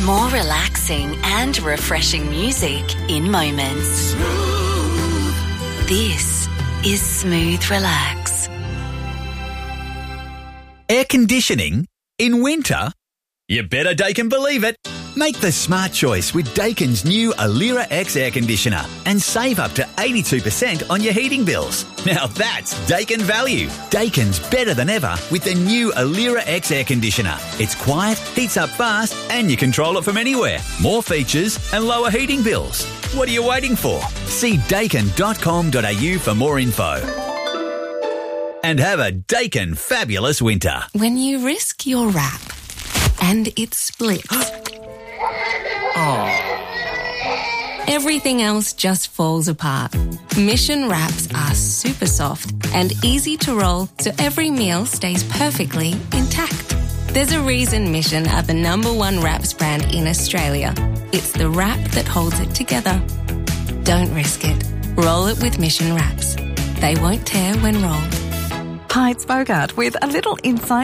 More relaxing and refreshing music in moments. This is Smooth Relax. Air conditioning in winter? You better Daikin believe it. Make the smart choice with Daikin's new Alira X air conditioner and save up to 82% on your heating bills. Now that's Daikin value. Daikin's better than ever with the new Alira X air conditioner. It's quiet, heats up fast, and you control it from anywhere. More features and lower heating bills. What are you waiting for? See daikin.com.au for more info. And have a Daikin fabulous winter. When you risk your wrap and it splits, everything else just falls apart. Mission wraps are super soft and easy to roll, so every meal stays perfectly intact. There's a reason Mission are the #1 wraps brand in Australia. It's the wrap that holds it together. Don't risk it. Roll it with Mission wraps. They won't tear when rolled. Hi, it's Bogart with a little insight